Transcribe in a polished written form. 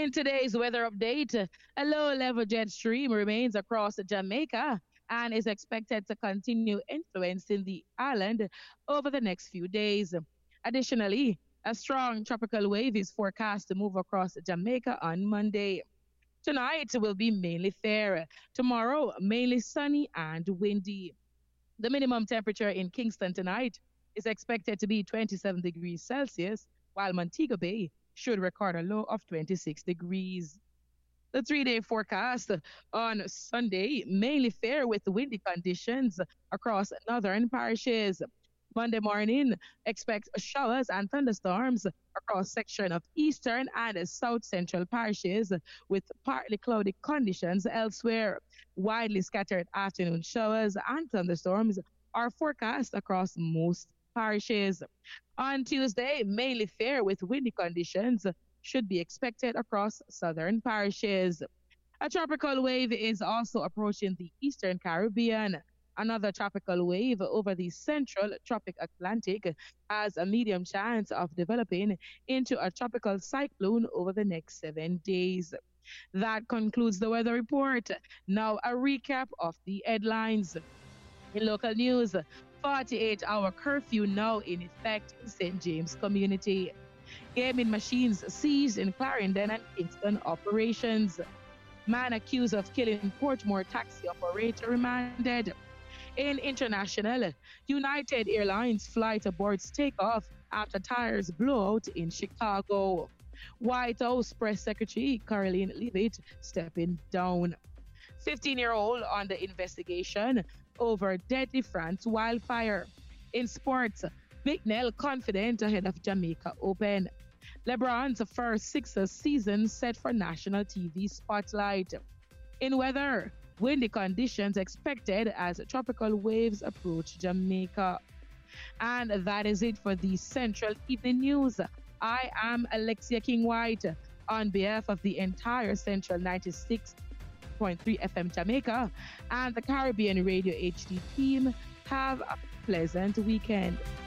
In today's weather update, a low level jet stream remains across Jamaica and is expected to continue influencing the island over the next few days. Additionally, a strong tropical wave is forecast to move across Jamaica on Monday. Tonight will be mainly fair. Tomorrow, mainly sunny and windy. The minimum temperature in Kingston tonight is expected to be 27 degrees Celsius, while Montego Bay should record a low of 26 degrees. The 3 day forecast on Sunday mainly fair with windy conditions across northern parishes. Monday morning, expect showers and thunderstorms across section of eastern and south central parishes with partly cloudy conditions elsewhere. Widely scattered afternoon showers and thunderstorms are forecast across most parishes. On Tuesday, mainly fair with windy conditions should be expected across southern parishes. A tropical wave is also approaching the eastern Caribbean. Another tropical wave over the central tropic Atlantic has a medium chance of developing into a tropical cyclone over the next 7 days. That concludes the weather report. Now, a recap of the headlines. In local news, 48-hour curfew now in effect in St. James community. Gaming machines seized in Clarendon and Kingston operations. Man accused of killing Portmore taxi operator remanded. In international, United Airlines flight aborts takeoff after tires blow out in Chicago. White House Press Secretary Caroline Leavitt stepping down. 15-year-old under investigation over deadly France wildfire. In sports, McNeil confident ahead of Jamaica Open. LeBron's first Sixers season set for national TV spotlight. In weather, windy conditions expected as tropical waves approach Jamaica. And that is it for the Central Evening News. I am Alexia King White. On behalf of the entire Central 96.3 FM Jamaica and the Caribbean Radio HD team, have a pleasant weekend.